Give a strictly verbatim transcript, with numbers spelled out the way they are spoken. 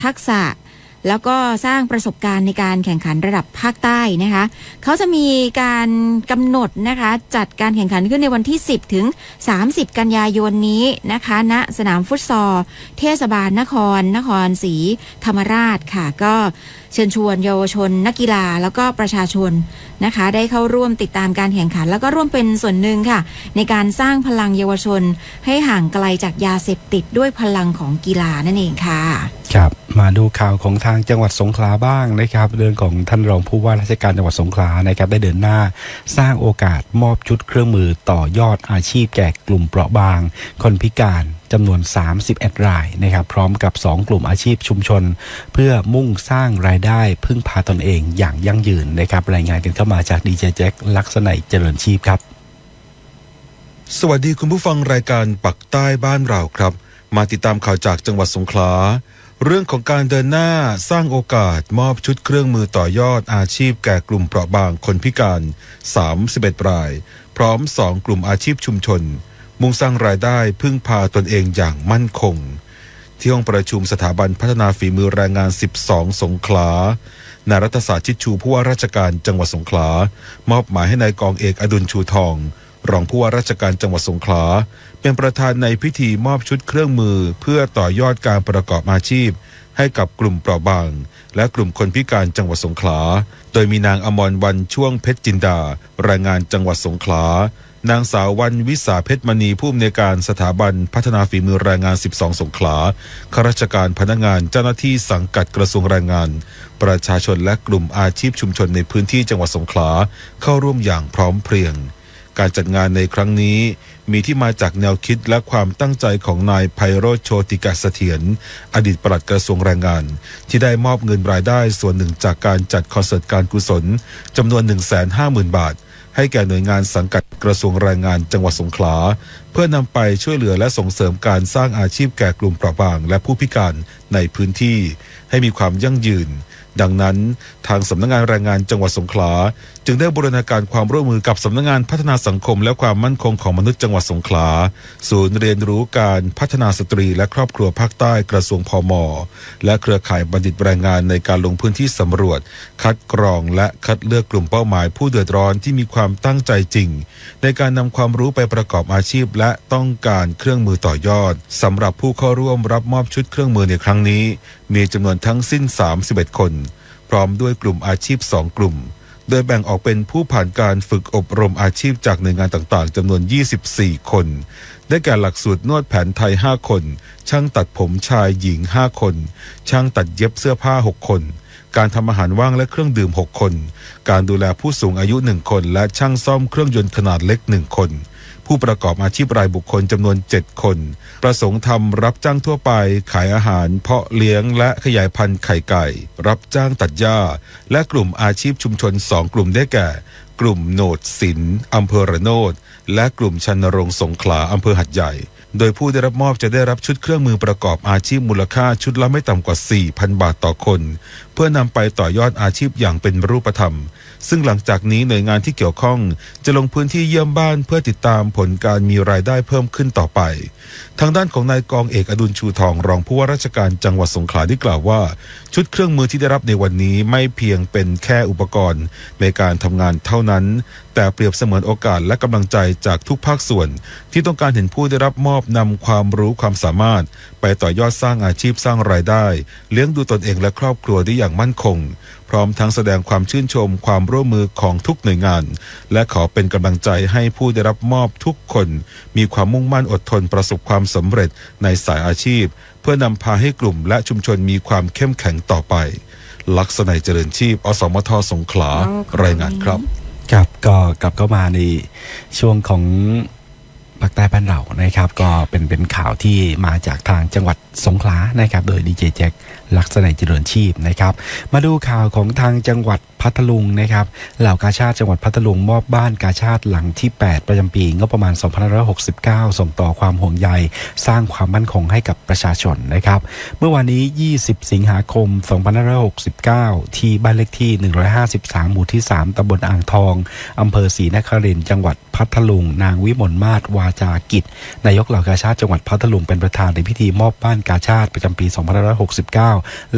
ทักษะแล้วก็สร้างประสบการณ์ในการแข่งขันระดับภาคใต้นะคะเขาจะมีการกำหนดนะคะจัดการแข่งขันขึ้นในวันที่สิบถึงสามสิบกันยายนนี้นะคะณสนามฟุตซอลเทศบาลนครนครศรีธรรมราชค่ะก็เชิญชวนเยาวชนนักกีฬาแล้วก็ประชาชนนะคะได้เข้าร่วมติดตามการแข่งขันแล้วก็ร่วมเป็นส่วนหนึ่งค่ะในการสร้างพลังเยาวชนให้ห่างไกลจากยาเสพติดด้วยพลังของกีฬานั่นเองค่ะครับมาดูข่าวของทางจังหวัดสงขลาบ้างนะครับเรื่องของท่านรองผู้ว่าราชการจังหวัดสงขลานะครับได้เดินหน้าสร้างโอกาสมอบชุดเครื่องมือต่อยอดอาชีพแก่กลุ่มเปราะบางคนพิการจำนวนสามสิบเอ็ดรายนะครับพร้อมกับสองกลุ่มอาชีพชุมชนเพื่อมุ่งสร้างรายได้พึ่งพาตนเองอย่างยั่งยืนนะครับรายงานกันเข้ามาจากดีเจแจ็คลักษณัยเจริญชีพครับสวัสดีคุณผู้ฟังรายการปักใต้บ้านเราครับมาติดตามข่าวจากจังหวัดสงขลาเรื่องของการเดินหน้าสร้างโอกาสมอบชุดเครื่องมือต่อยอดอาชีพแก่กลุ่มเปราะบางคนพิการสามสิบเอ็ดรายพร้อมสองกลุ่มอาชีพชุมชนมุ่งสร้างรายได้พึ่งพาตนเองอย่างมั่นคงที่ห้องประชุมสถาบันพัฒนาฝีมือแรงงานสิบสองสงขลานายรัฐศาสตร์ชิดชูผู้ว่าราชการจังหวัดสงขลามอบหมายให้นายกองเอกอดุลชูทองรองผู้ว่าราชการจังหวัดสงขลาเป็นประธานในพิธีมอบชุดเครื่องมือเพื่อต่อยอดการประกอบอาชีพให้กับกลุ่มเปราะบางและกลุ่มคนพิการจังหวัดสงขลาโดยมีนางอมรวรรณช่วงเพชรจินดาแรงงานจังหวัดสงขลานางสาววรรณวิสาเพชรมณีผู้อำนวยการสถาบันพัฒนาฝีมือแรงงานสิบสองสงขลาข้าราชการพนักงานเจ้าหน้าที่สังกัดกระทรวงแรงงานประชาชนและกลุ่มอาชีพชุมชนในพื้นที่จังหวัดสงขลาเข้าร่วมอย่างพร้อมเพรียงการจัดงานในครั้งนี้มีที่มาจากแนวคิดและความตั้งใจของนายไพโรจน์โชติกเสถียรอดีตปลัดกระทรวงแรงงานที่ได้มอบเงินรายได้ส่วนหนึ่งจากการจัดคอนเสิร์ตการกุศลจำนวน หนึ่งแสนห้าหมื่น บาทให้แก่หน่วยงานสังกัดกระทรวงแรงงานจังหวัดสงขลาเพื่อนำไปช่วยเหลือและส่งเสริมการสร้างอาชีพแก่กลุ่มเปราะบางและผู้พิการในพื้นที่ให้มีความยั่งยืนดังนั้นทางสำนักงานแรงงานจังหวัดสงขลาจึงได้บูรณาการความร่วมมือกับสำนักงานพัฒนาสังคมและความมั่นคงของมนุษย์จังหวัดสงขลาศูนย์เรียนรู้การพัฒนาสตรีและครอบครัวภาคใต้กระทรวงพม.และเครือข่ายบัณฑิตแรงงานในการลงพื้นที่สำรวจคัดกรองและคัดเลือกกลุ่มเป้าหมายผู้เดือดร้อนที่มีความตั้งใจจริงในการนำความรู้ไปประกอบอาชีพและต้องการเครื่องมือต่อยอดสำหรับผู้เข้าร่วมรับมอบชุดเครื่องมือในครั้งนี้มีจำนวนทั้งสิ้นสามสิบเอ็ดคนพร้อมด้วยกลุ่มอาชีพสองกลุ่มโดยแบ่งออกเป็นผู้ผ่านการฝึกอบรมอาชีพจากหน่วยงานต่างๆจำนวนยี่สิบสี่คนได้แก่หลักสูตรนวดแผนไทยห้าคนช่างตัดผมชายหญิงห้าคนช่างตัดเย็บเสื้อผ้าหกคนการทำอาหารว่างและเครื่องดื่มหกคนการดูแลผู้สูงอายุหนึ่งคนและช่างซ่อมเครื่องยนต์ขนาดเล็กหนึ่งคนผู้ประกอบอาชีพรายบุคคลจำนวนเจ็ดคนประสงค์ทำรับจ้างทั่วไปขายอาหารเพาะเลี้ยงและขยายพันธุ์ไข่ไก่รับจ้างตัดหญ้าและกลุ่มอาชีพชุมชนสองกลุ่มได้แก่กลุ่มโหนดศิลป์อำเภอระโนดและกลุ่มชันนรงค์สงขลาอำเภอหัดใหญ่โดยผู้ได้รับมอบจะได้รับชุดเครื่องมือประกอบอาชีพมูลค่าชุดละไม่ต่ำกว่า สี่พัน บาทต่อคนเพื่อนำไปต่อยอดอาชีพอย่างเป็นรูปธรรมซึ่งหลังจากนี้หน่วยงานที่เกี่ยวข้องจะลงพื้นที่เยี่ยมบ้านเพื่อติดตามผลการมีรายได้เพิ่มขึ้นต่อไปทางด้านของนายกองเอกอดุลชูทองรองผู้ว่าราชการจังหวัดสงขลาได้กล่าวว่าชุดเครื่องมือที่ได้รับในวันนี้ไม่เพียงเป็นแค่อุปกรณ์ในการทำงานเท่านั้นแต่เปรียบเสมือนโอกาสและกำลังใจจากทุกภาคส่วนที่ต้องการเห็นผู้ได้รับมอบนำความรู้ความสามารถไปต่อยอดสร้างอาชีพสร้างรายได้เลี้ยงดูตนเองและครอบครัวได้อย่างมั่นคงพร้อมทั้งแสดงความชื่นชมความร่วมมือของทุกหน่วยงานและขอเป็นกำลังใจให้ผู้ได้รับมอบทุกคนมีความมุ่งมั่นอดทนประสบความสำเร็จในสายอาชีพเพื่อนำพาให้กลุ่มและชุมชนมีความเข้มแข็งต่อไปลักษณะเจริญชีพอสมทสงขลารายงานครับครับก็กลับเข้ามาในช่วงของภาคใต้บ้านเรานะครับก็เป็นเป็นข่าวที่มาจากทางจังหวัดสงขลานะครับโดยดีเจแจ็คลักษณะเจริญชีพนะครับมาดูข่าวของทางจังหวัดพัทลุงนะครับเหล่ากาชาดจังหวัดพัทลุงมอบบ้านกาชาดหลังที่แปดประจำปีงบประมาณสองพันห้าร้อยหกสิบเก้าส่งต่อความห่วงใยสร้างความมั่นคงให้กับประชาชนนะครับเมื่อวันนี้ยี่สิบสิงหาคมสองพันห้าร้อยหกสิบเก้าที่บ้านเลขที่หนึ่งร้อยห้าสิบสามหมู่ที่สามตำบลอ่างทองอำเภอศรีนครินทร์จังหวัดพัทลุงนางวิมลมาศวาจากิจนายกเหล่ากาชาดจังหวัดพัทลุงเป็นประธานในพิธีมอบบ้านกาชาดประจำปีสองพันห้าร้อยหกสิบเก้า